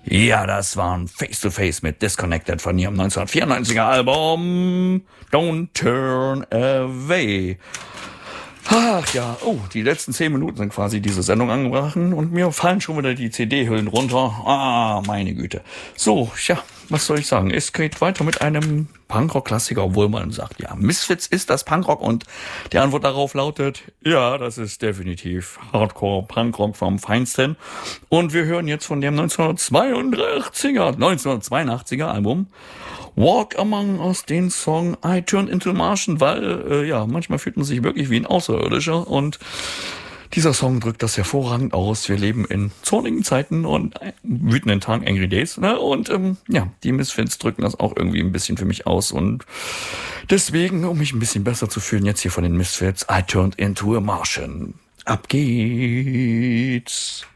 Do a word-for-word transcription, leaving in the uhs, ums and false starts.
Ja, das waren Face to Face mit Disconnected von ihrem neunzehnhundertvierundneunziger Album Don't Turn Away. Ach ja, oh, die letzten zehn Minuten sind quasi diese Sendung angebrochen und mir fallen schon wieder die C D-Hüllen runter. Ah, meine Güte. So, ja, was soll ich sagen? Es geht weiter mit einem Punkrock-Klassiker, obwohl man sagt, ja, Misfits ist das Punkrock, und die Antwort darauf lautet, ja, das ist definitiv Hardcore-Punkrock vom Feinsten. Und wir hören jetzt von dem neunzehnhundertzweiundachtziger, neunzehnhundertzweiundachtziger Album Walk Among Us den Song I Turned Into a Martian, weil, äh, ja, manchmal fühlt man sich wirklich wie ein Außerirdischer, und dieser Song drückt das hervorragend aus. Wir leben in zornigen Zeiten und wütenden Tagen, Angry Days, ne? Und ähm, ja, die Misfits drücken das auch irgendwie ein bisschen für mich aus, und deswegen, um mich ein bisschen besser zu fühlen, jetzt hier von den Misfits I Turned Into a Martian. Ab geht's!